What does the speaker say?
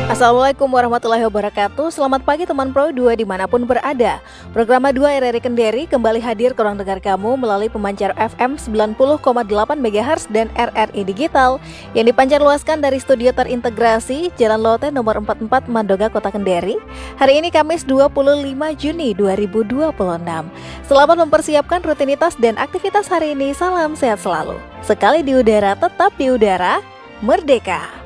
Assalamualaikum warahmatullahi wabarakatuh. Selamat pagi teman Pro 2 dimanapun berada. Program 2 RRI Kendari kembali hadir ke ruang dengar kamu melalui pemancar FM 90,8 MHz dan RRI Digital yang dipancar luaskan dari studio terintegrasi Jalan Lote nomor 44 Mandonga, Kota Kendari. Hari ini Kamis 25 Juni 2026. Selamat mempersiapkan rutinitas dan aktivitas hari ini. Salam sehat selalu. Sekali di udara, tetap di udara. Merdeka.